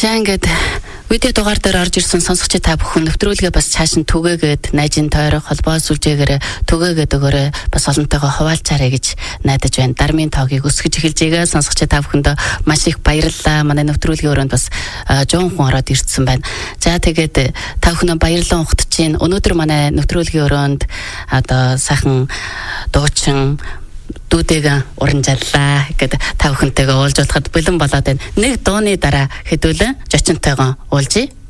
За ингээд видео дугаар дээр орж ирсэн сонсогч та бүхэн нэвтрүүлгээ бас цааш нь түгээгээд найзын тойрог холбоо сүлжээгээр түгээгээд өгөөрэй. Бас олонтойгоо хуваалцаарай гэж найдаж байна. Дармын тоогийг өсгөж эхэлж байгаа сонсогч та бүхэнд маш их баярлалаа. Манай нэвтрүүлгийн өрөөнд бас жоон хүн ороод ирсэн байна. За тэгээд та бүхэн баярлалаа ухтаж байна. Өнөөдөр манай нэвтрүүлгийн өрөөнд одоо сайхан дуучин дүүтэйг урамжаллаа гэдэг та бүхэнтэйгээ уулзуулахад бэлэн болоод байна. Нэг дууны дараа хэдүүлэн жочинтойгоо уулзъя.